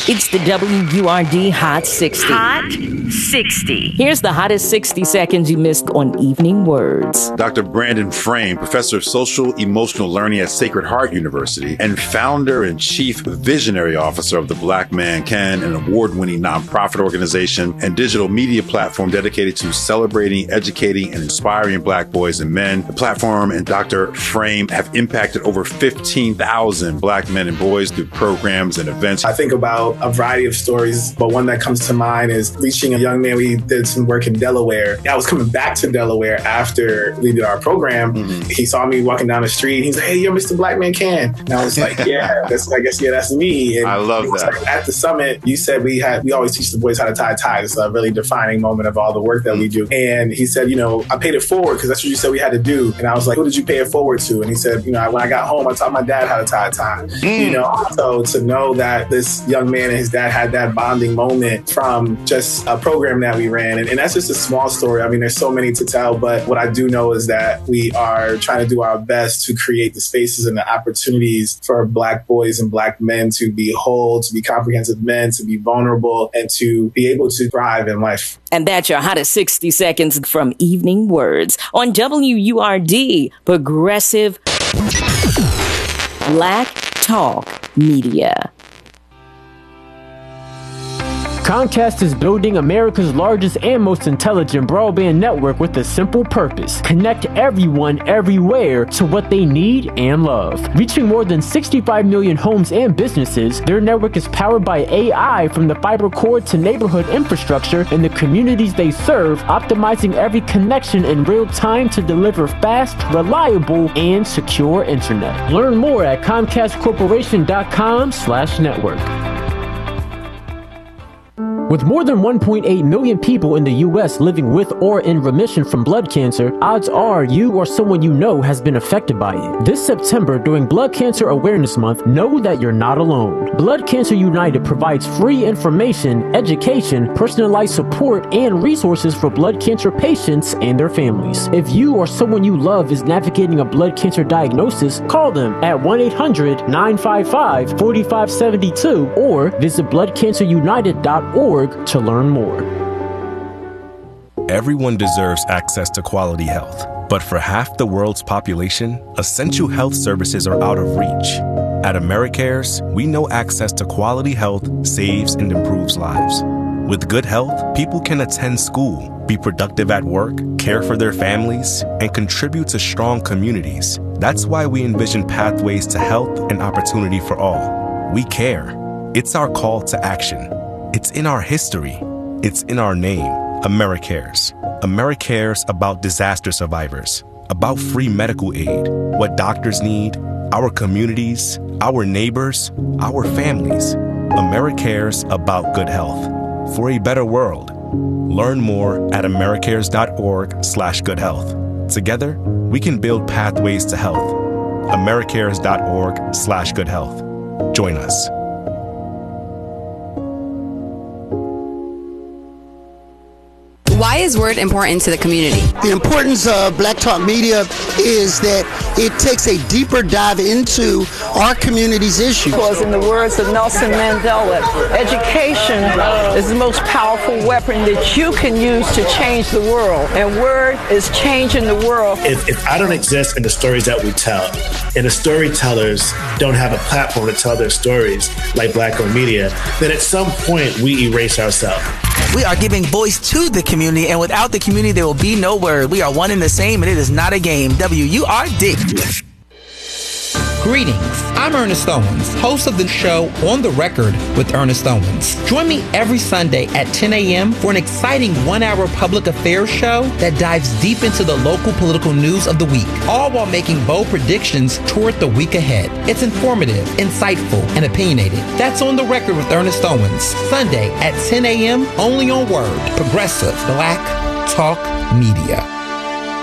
It's the WURD Hot 60. Hot 60. Here's the hottest 60 seconds you missed on Evening Words. Dr. Brandon Frame, professor of social emotional learning at Sacred Heart University and founder and chief visionary officer of the Black Man Can, an award-winning nonprofit organization and digital media platform dedicated to celebrating, educating, and inspiring Black boys and men. The platform and Dr. Frame have impacted over 15,000 Black men and boys through programs and events. I think about a variety of stories, but one that comes to mind is reaching a young man. We did some work in Delaware. I was coming back to Delaware after we did our program. Mm-hmm. He saw me walking down the street. He's like, "Hey, you're Mr. Black Man Can." And I was like, "Yeah, that's me." And I love that. Like, at the summit, you said we always teach the boys how to tie ties. It's a really defining moment of all the work that we do. And he said, I paid it forward because that's what you said we had to do. And I was like, "Who did you pay it forward to?" And he said, when I got home, I taught my dad how to tie a tie. So to know that this young man and his dad had that bonding moment from just a program that we ran. And that's just a small story. I mean, there's so many to tell, but what I do know is that we are trying to do our best to create the spaces and the opportunities for Black boys and Black men to be whole, to be comprehensive men, to be vulnerable, and to be able to thrive in life. And that's your hottest 60 seconds from Evening Words on WURD, Progressive Black Talk Media. Comcast is building America's largest and most intelligent broadband network with a simple purpose: connect everyone everywhere to what they need and love. Reaching more than 65 million homes and businesses, their network is powered by AI from the fiber core to neighborhood infrastructure in the communities they serve, optimizing every connection in real time to deliver fast, reliable, and secure internet. Learn more at ComcastCorporation.com/network. With more than 1.8 million people in the U.S. living with or in remission from blood cancer, odds are you or someone you know has been affected by it. This September, during Blood Cancer Awareness Month, know that you're not alone. Blood Cancer United provides free information, education, personalized support, and resources for blood cancer patients and their families. If you or someone you love is navigating a blood cancer diagnosis, call them at 1-800-955-4572 or visit bloodcancerunited.org to learn more. Everyone deserves access to quality health, but for half the world's population, essential health services are out of reach. At AmeriCares, we know access to quality health saves and improves lives. With good health, people can attend school, be productive at work, care for their families, and contribute to strong communities. That's why we envision pathways to health and opportunity for all. We care. It's our call to action. It's in our history. It's in our name. AmeriCares. AmeriCares about disaster survivors, about free medical aid, what doctors need, our communities, our neighbors, our families. AmeriCares about good health. For a better world. Learn more at americares.org/goodhealth. Together, we can build pathways to health. americares.org/goodhealth. Join us. Why is Word important to the community? The importance of Black Talk Media is that it takes a deeper dive into our community's issues. Because in the words of Nelson Mandela, education is the most powerful weapon that you can use to change the world. And Word is changing the world. If I don't exist in the stories that we tell, and the storytellers don't have a platform to tell their stories like Black-owned media, then at some point we erase ourselves. We are giving voice to the community, and without the community, there will be no Word. We are one and the same, and it is not a game. WURD. Greetings, I'm Ernest Owens, host of the show On the Record with Ernest Owens. Join me every Sunday at 10 a.m. for an exciting one-hour public affairs show that dives deep into the local political news of the week, all while making bold predictions toward the week ahead. It's informative, insightful, and opinionated. That's On the Record with Ernest Owens, Sunday at 10 a.m. only on Word, Progressive Black Talk Media.